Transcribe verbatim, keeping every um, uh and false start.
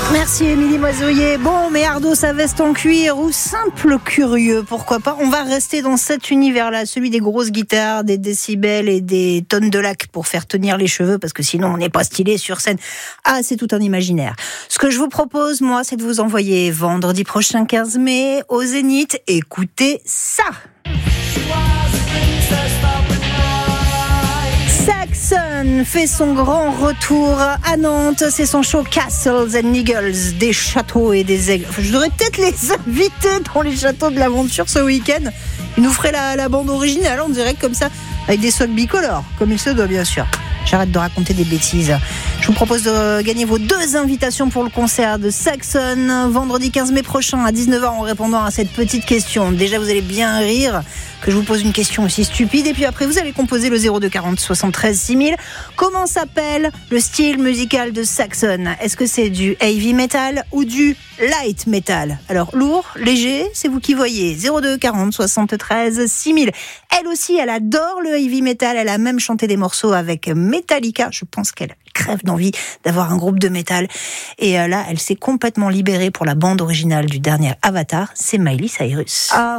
Merci Émilie Moisoyer. Bon, mais Ardo, sa veste en cuir ou simple curieux, pourquoi pas. On va rester dans cet univers-là, celui des grosses guitares, des décibels et des tonnes de lac pour faire tenir les cheveux, parce que sinon on n'est pas stylé sur scène. Ah, c'est tout un imaginaire. Ce que je vous propose, moi, c'est de vous envoyer vendredi prochain quinze mai au Zénith. Écoutez ça. Saxon fait son grand retour à Nantes. C'est son show Castles and Eagles, des châteaux et des aigles. Je devrais peut-être les inviter dans les châteaux de l'aventure ce week-end. Ils nous feraient la, la bande originale en direct comme ça, avec des socks bicolores, comme il se doit bien sûr. J'arrête de raconter des bêtises. Je vous propose de gagner vos deux invitations pour le concert de Saxon, vendredi quinze mai prochain à dix-neuf heures, en répondant à cette petite question. Déjà, vous allez bien rire que je vous pose une question aussi stupide. Et puis après, vous allez composer le zéro deux quarante soixante-treize six mille. Comment s'appelle le style musical de Saxon ? Est-ce que c'est du heavy metal ou du light metal ? Alors, lourd, léger, c'est vous qui voyez. zéro deux quarante soixante-treize six mille. Elle aussi, elle adore le heavy metal. Elle a même chanté des morceaux avec Metallica. Je pense qu'elle crève d'envie d'avoir un groupe de métal. Et là, elle s'est complètement libérée pour la bande originale du dernier Avatar. C'est Miley Cyrus. Ah.